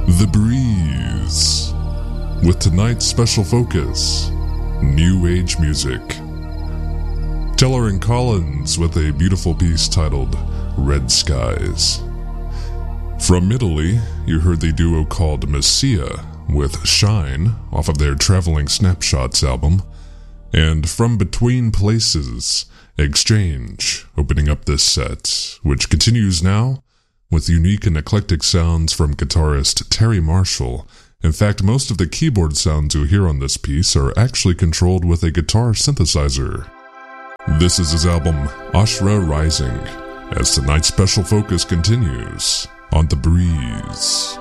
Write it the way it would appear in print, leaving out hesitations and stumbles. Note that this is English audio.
The Breeze, with tonight's special focus, New Age music. Teller and Collins with a beautiful piece titled Red Skies. From Italy, you heard the duo called Messiah with Shine off of their Traveling Snapshots album, and from Between Places, Exchange, opening up this set, which continues now with unique and eclectic sounds from guitarist Terry Marshall. In fact, most of the keyboard sounds you hear on this piece are actually controlled with a guitar synthesizer. This is his album, Ashra Rising, as tonight's special focus continues on The Breeze.